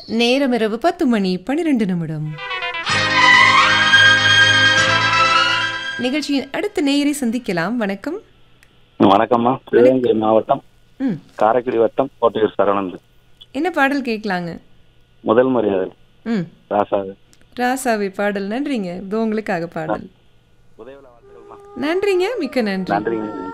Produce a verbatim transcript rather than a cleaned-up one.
நேரம் இரவு பத்து மணி பன்னிரண்டு நிமிடம். நிகழ்ச்சியின் அடுத்த நேயரை சந்திக்கலாம். வணக்கம். வணக்கம்மா. சிவகங்கை மாவட்டம் ம் காரைக்குடி வட்டம் கோட்டையூர் சரவணன். என்ன பாடல் கேட்கலாங்க? முதல் மரியாதை ம் ராசாது ராசாவி பாடல். நன்றிங்க. இது உங்களுக்காக பாடல். உதயவிழா வாழ்த்துக்கள்மா. நன்றிங்க, மிக்க நன்றி. நன்றிங்க.